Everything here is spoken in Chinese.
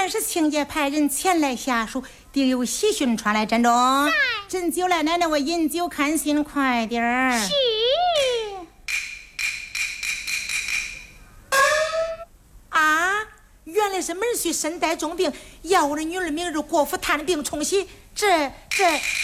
俺是亲家派人前来下书，定有喜讯传来。站中，斟酒来，奶奶我饮酒看信，快点儿。 是。 啊，原来是门婿身带重病，要我的女儿明日过府探病冲喜，这